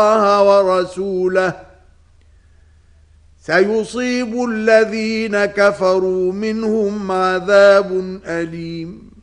الله ورسوله سيصيب الذين كفروا منهم عذاب أليم.